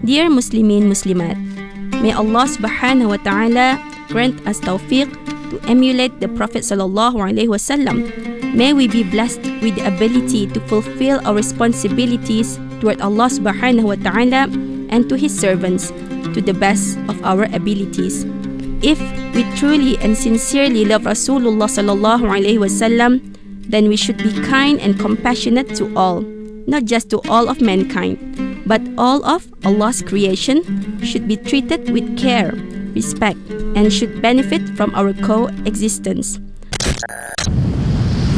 Dear Muslimin Muslimat, may Allah subhanahu wa ta'ala grant us tawfiq to emulate the Prophet sallallahu alaihi wasallam. May we be blessed with the ability to fulfill our responsibilities toward Allah subhanahu wa ta'ala and to His servants to the best of our abilities. If we truly and sincerely love Rasulullah sallallahu alaihi wasallam, then we should be kind and compassionate to all, not just to all of mankind, but all of Allah's creation should be treated with care, respect, and should benefit from our coexistence.